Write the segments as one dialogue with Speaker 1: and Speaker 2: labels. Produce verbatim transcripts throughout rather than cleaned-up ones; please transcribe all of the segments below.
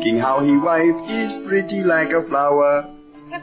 Speaker 1: thinking how his wife is pretty like a flower.
Speaker 2: Oh,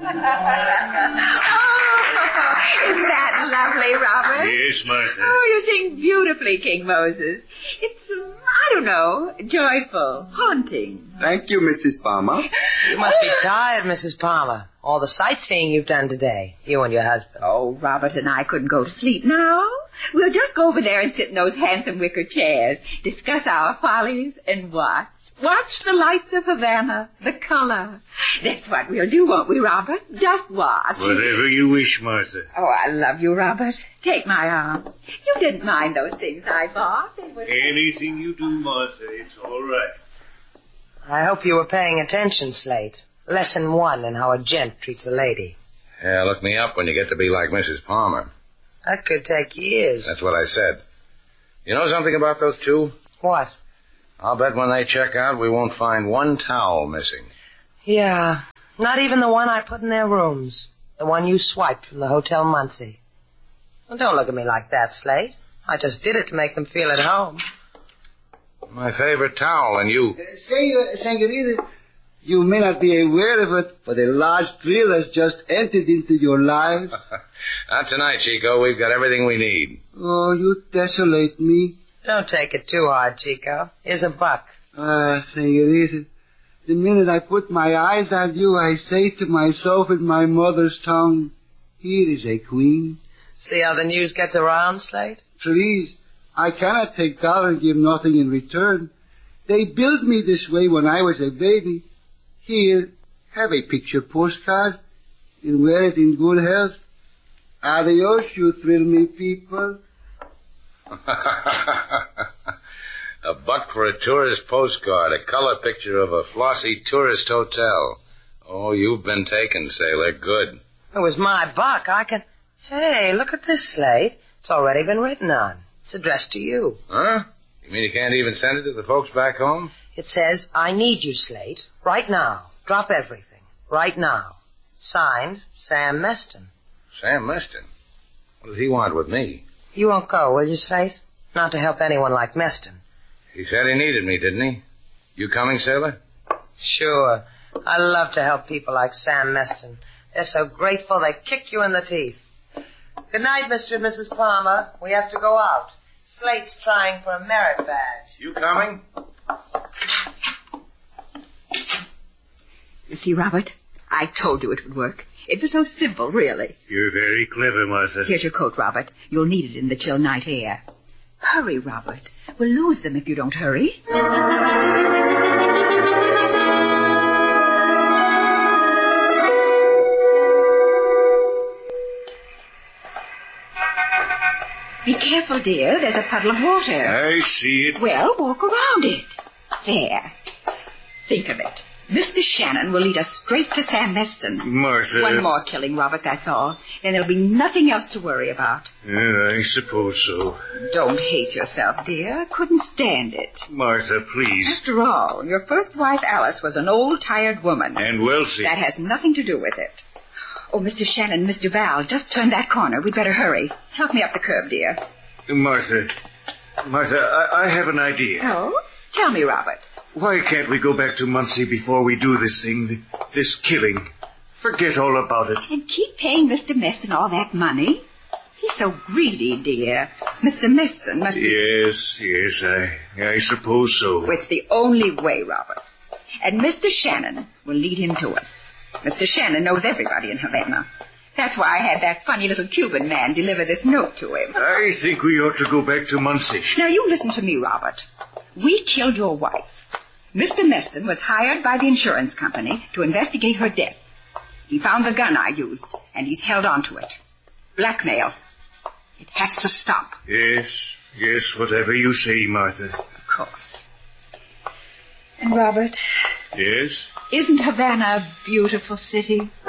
Speaker 2: isn't that lovely, Robert?
Speaker 3: Yes, Martha.
Speaker 2: Oh, you sing beautifully, King Moses. It's, um, I don't know, joyful, haunting.
Speaker 1: Thank you, Missus Palmer.
Speaker 4: You must be tired, Missus Palmer. All the sightseeing you've done today, you and your husband.
Speaker 2: Oh, Robert and I couldn't go to sleep now. We'll just go over there and sit in those handsome wicker chairs, discuss our follies, and watch. Watch the lights of Havana, the color. That's what we'll do, won't we, Robert? Just watch.
Speaker 3: Whatever you wish, Martha.
Speaker 2: Oh, I love you, Robert. Take my arm. You didn't mind those things I bought. They were...
Speaker 3: Anything you do, Martha, it's all right.
Speaker 4: I hope you were paying attention, Slate. Lesson one in how a gent treats a lady.
Speaker 5: Yeah, look me up when you get to be like Missus Palmer.
Speaker 4: That could take years.
Speaker 5: That's what I said. You know something about those two?
Speaker 4: What?
Speaker 5: I'll bet when they check out, we won't find one towel missing.
Speaker 4: Yeah, not even the one I put in their rooms. The one you swiped from the Hotel Muncie. Well, don't look at me like that, Slate. I just did it to make them feel at home.
Speaker 5: My favorite towel, and you...
Speaker 6: Uh, Senor, Senorita, you may not be aware of it, but a large thrill has just entered into your lives.
Speaker 5: Not tonight, Chico. We've got everything we need.
Speaker 6: Oh, you desolate me.
Speaker 4: Don't take it too hard, Chico. Here's a buck.
Speaker 6: Ah, Senorita, the minute I put my eyes on you, I say to myself in my mother's tongue, here is a queen.
Speaker 4: See how the news gets around, Slate?
Speaker 6: Please, I cannot take dollar and give nothing in return. They built me this way when I was a baby. Here, have a picture postcard and wear it in good health. Adios, you thrill me people.
Speaker 5: A buck for a tourist postcard, a color picture of a flossy tourist hotel. Oh, you've been taken, sailor. Good.
Speaker 4: It was my buck. I can... Hey, look at this, Slate. It's already been written on. It's addressed to you.
Speaker 5: Huh? You mean you can't even send it to the folks back home?
Speaker 4: It says, I need you, Slate. Right now. Drop everything. Right now. Signed, Sam Meston.
Speaker 5: Sam Meston? What does he want with me?
Speaker 4: You won't go, will you, Slate? Not to help anyone like Meston.
Speaker 5: He said he needed me, didn't he? You coming, sailor?
Speaker 4: Sure. I love to help people like Sam Meston. They're so grateful they kick you in the teeth. Good night, Mister and Missus Palmer. We have to go out. Slate's trying for a merit badge.
Speaker 5: You coming?
Speaker 2: You see, Robert, I told you it would work. It was so simple, really.
Speaker 3: You're very clever, Martha.
Speaker 2: Here's your coat, Robert. You'll need it in the chill night air. Hurry, Robert. We'll lose them if you don't hurry. Be careful, dear. There's a puddle of water.
Speaker 3: I see it.
Speaker 2: Well, walk around it. There. Think of it. Mister Shannon will lead us straight to Sam Meston.
Speaker 3: Martha.
Speaker 2: One more killing, Robert, that's all. Then there'll be nothing else to worry about.
Speaker 3: Yeah, I suppose so.
Speaker 2: Don't hate yourself, dear. Couldn't stand it.
Speaker 3: Martha, please.
Speaker 2: After all, your first wife, Alice, was an old, tired woman.
Speaker 3: And wealthy.
Speaker 2: That has nothing to do with it. Oh, Mister Shannon, Miss Duval, just turn that corner. We'd better hurry. Help me up the curb, dear.
Speaker 3: Martha. Martha, I, I have an idea.
Speaker 2: Oh? Tell me, Robert.
Speaker 3: Why can't we go back to Muncie before we do this thing, this killing? Forget all about it.
Speaker 2: And keep paying Mister Meston all that money? He's so greedy, dear. Mister Meston must be...
Speaker 3: Yes, yes, I, I suppose so.
Speaker 2: It's the only way, Robert. And Mister Shannon will lead him to us. Mister Shannon knows everybody in Havana. That's why I had that funny little Cuban man deliver this note to him.
Speaker 3: I think we ought to go back to Muncie.
Speaker 2: Now, you listen to me, Robert. We killed your wife. Mister Meston was hired by the insurance company to investigate her death. He found the gun I used, and he's held on to it. Blackmail. It has to stop.
Speaker 3: Yes, yes, whatever you say, Martha.
Speaker 2: Of course. And, Robert...
Speaker 3: Yes?
Speaker 2: Isn't Havana a beautiful city?